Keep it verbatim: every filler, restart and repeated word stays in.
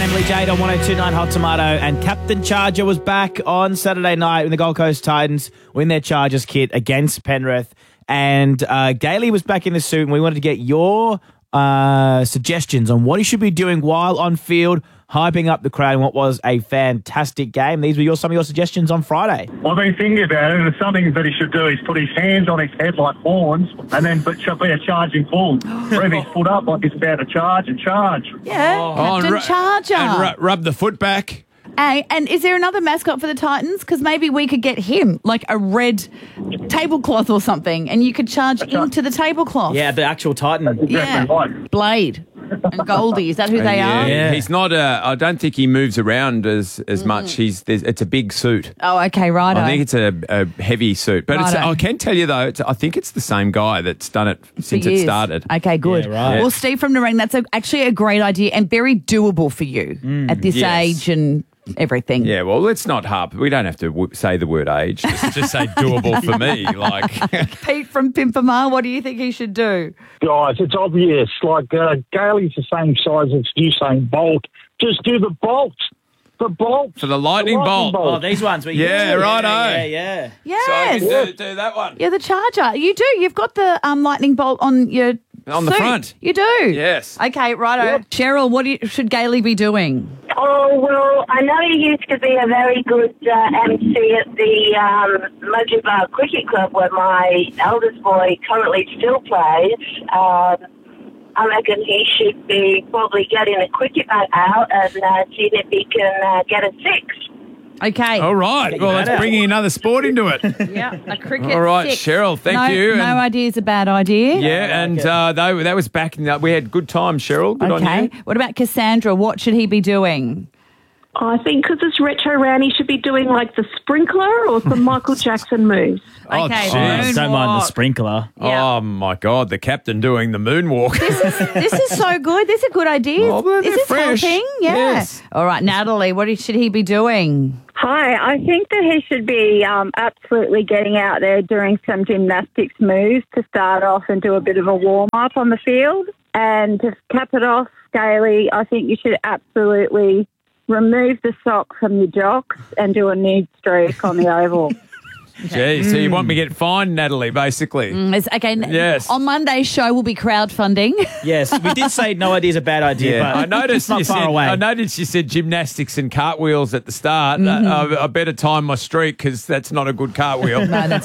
Natalie Jade on one oh two point nine Hot Tomato, and Captain Charger was back on Saturday night when the Gold Coast Titans win their Chargers kit against Penrith, and uh, Gailey was back in the suit, and we wanted to get your uh, suggestions on what he should be doing while on field, hyping up the crowd in what was a fantastic game. These were your, some of your suggestions on Friday. I've been thinking about it, and it's something that he should do is put his hands on his head like horns, and then but should be a charging bull. Rev his foot up like he's about to charge and charge. Yeah, Oh, Captain and ru- Charger. And ru- rub the foot back. Hey, and is there another mascot for the Titans? Because maybe we could get him, like a red tablecloth or something, and you could charge into the tablecloth. Yeah, the actual Titan. Yeah. Right. Blade and Goldie. Is that who they yeah, are? Yeah. He's not a, I don't think he moves around as, as much. He's there's, It's a big suit. Oh, okay, right. I think it's a, a heavy suit. But it's, Righto. I can tell you, though, it's, I think it's the same guy that's done it since it started. Okay, good. Yeah, right. Well, Steve from Narang, that's a, actually a great idea and very doable for you at this yes. age and everything. Yeah, well, let's not harp. We don't have to w- say the word age. Just, just say doable for me. Like, Pete from Pimpamar, what do you think he should do? Guys, it's obvious. Like, uh, Gailey's the same size as Usain Bolt. Just do the bolt. The bolt. For the lightning bolt. Oh, these ones. We Yeah, righto. Yeah, yeah. Yes. so I can do, do that one. You're the charger. You do. You've got the um, lightning bolt on your On the suit. front. You do. Yes. Okay, righto. Cheryl, what do you, should Gailey be doing? Oh, well, I know he used to be a very good uh, M C at the um, Mudgeerbar Cricket Club where my eldest boy currently still plays. Um, I reckon he should be probably getting a cricket bat out and uh, seeing if he can uh, get a six. Okay. All right. Well, that that's out. bringing another sport into it. Yeah, a cricket All right, six. Cheryl, thank no, you. No And- idea is a bad idea. Yeah, and uh, they, that was back in the, we had good times, Cheryl. Good on Okay. you. What about Cassandra? What should he be doing? I think because it's retro round, he should be doing like the sprinkler or some Michael Jackson moves. Oh, Okay, jeez. moonwalk. Don't mind the sprinkler. Yeah. Oh, my God, the captain doing the moonwalk. This is this is so good. These are good ideas. Oh, well, is they're this fresh. helping? Yeah. Yes. All right, Natalie, what should he be doing? Hi, I think that he should be um, absolutely getting out there doing some gymnastics moves to start off and do a bit of a warm-up on the field. And to cap it off, Gailey, I think you should absolutely remove the sock from your jocks and do a nude streak on the oval. Gee, so you want me to get fined, Natalie, basically? Mm, it's- okay. n- Yes. On Monday's show, we'll be crowdfunding. Yes, we did say no idea is a bad idea, Yeah, but I noticed it's not you far said. away. I noticed you said gymnastics and cartwheels at the start. Uh, I, I better time my streak because that's not a good cartwheel. No, that's